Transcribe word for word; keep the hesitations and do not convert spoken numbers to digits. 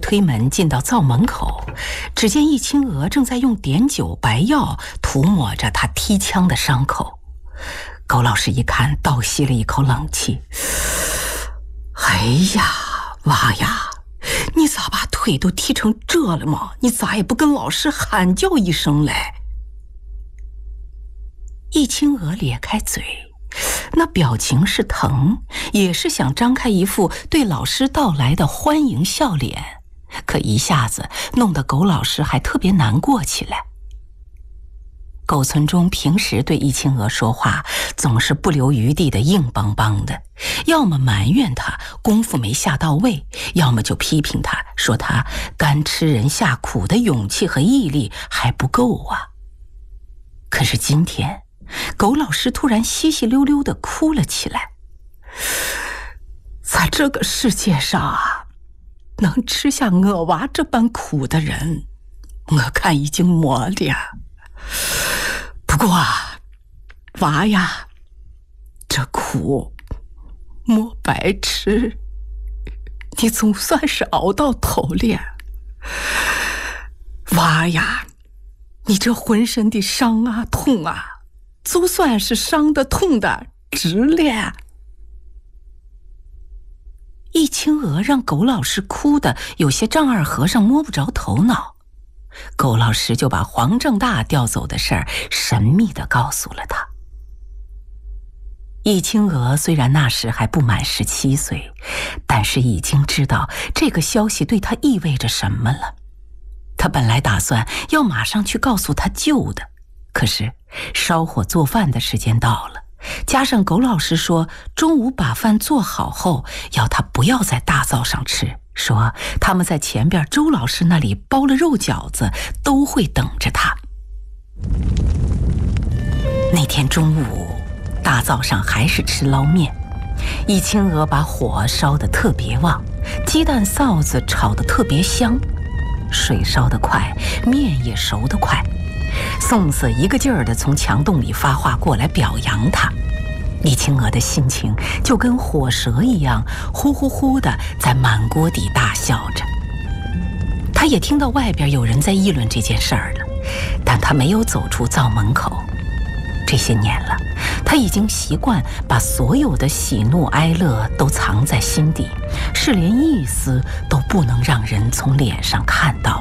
推门进到灶门口，只见易清娥正在用碘酒白药涂抹着他踢枪的伤口。苟老师一看，倒吸了一口冷气：“哎呀，娃呀，你咋把腿都踢成这了嘛？你咋也不跟老师喊叫一声嘞？”易清娥咧开嘴，那表情是疼，也是想张开一副对老师到来的欢迎笑脸，可一下子弄得苟老师还特别难过起来。苟存中平时对易清娥说话总是不留余地的硬邦邦的，要么埋怨他功夫没下到位，要么就批评他，说他干吃人下苦的勇气和毅力还不够啊。可是今天苟老师突然稀稀溜溜地哭了起来。在这个世界上啊，能吃下我娃这般苦的人，我看已经没了。不过啊，娃呀，这苦莫白吃，你总算是熬到头了。娃呀，你这浑身的伤啊痛啊，就算是伤的痛的值了。易清娥让苟老师哭得有些丈二和尚摸不着头脑，苟老师就把黄正大调走的事儿神秘地告诉了他。易清娥虽然那时还不满十七岁，但是已经知道这个消息对他意味着什么了。他本来打算要马上去告诉他舅的，可是烧火做饭的时间到了，加上苟老师说中午把饭做好后要他不要在大灶上吃，说他们在前边周老师那里包了肉饺子，都会等着他。那天中午大灶上还是吃捞面，易清娥把火烧得特别旺，鸡蛋臊子炒得特别香，水烧得快，面也熟得快。宋子一个劲儿地从墙洞里发话过来表扬他，易清娥的心情就跟火蛇一样，呼呼呼地在满锅底大笑着。他也听到外边有人在议论这件事儿了，但他没有走出灶门口。这些年了，他已经习惯把所有的喜怒哀乐都藏在心底，是连一丝都不能让人从脸上看到。